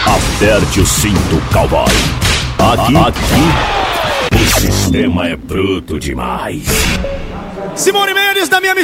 Aperte o cinto, cowboy. Aqui o sistema é bruto demais. Simone Mendes da minha